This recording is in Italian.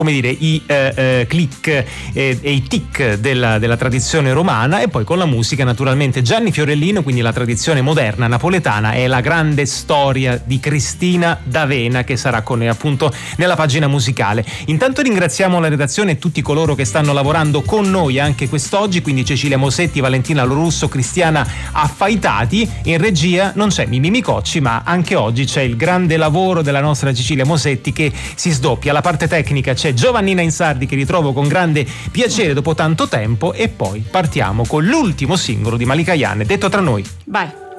come dire, i click e i tic della tradizione romana, e poi con la musica naturalmente Gianni Fiorellino, quindi la tradizione moderna napoletana e la grande storia di Cristina D'Avena, che sarà con noi appunto nella pagina musicale. Intanto ringraziamo la redazione e tutti coloro che stanno lavorando con noi anche quest'oggi, quindi Cecilia Mosetti, Valentina Lorusso, Cristiana Affaitati. In regia non c'è Mimì Micocci, ma anche oggi c'è il grande lavoro della nostra Cecilia Mosetti che si sdoppia. La parte tecnica c'è Giovannina Insardi, che ritrovo con grande piacere dopo tanto tempo, e poi partiamo con l'ultimo singolo di Malika Ayane, Detto tra noi. Vai.